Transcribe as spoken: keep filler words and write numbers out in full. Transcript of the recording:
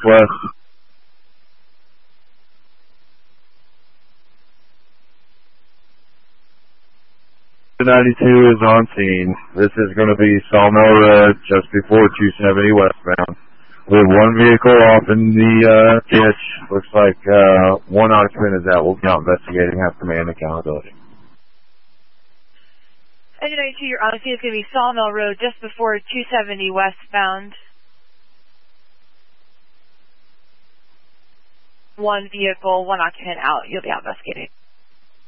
Northwest. ninety-two is on scene. This is going to be Sawmill Road just before two seventy westbound. We have one vehicle off in the uh, ditch. Looks like uh, one occupant is out. We'll be out investigating, have command accountability. Engine ninety-two, you're on scene. It's going to be Sawmill Road just before two seventy westbound. One vehicle, one occupant out. You'll be out investigating.